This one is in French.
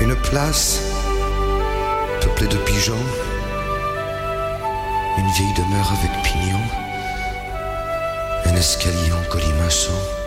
Une place peuplée de pigeons, une vieille demeure avec pignons, un escalier en colimaçon.